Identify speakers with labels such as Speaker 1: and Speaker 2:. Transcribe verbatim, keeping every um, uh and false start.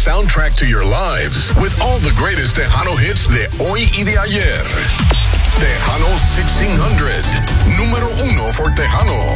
Speaker 1: soundtrack to your lives with all the greatest Tejano hits de hoy y de ayer. Tejano sixteen hundred, número uno for Tejano.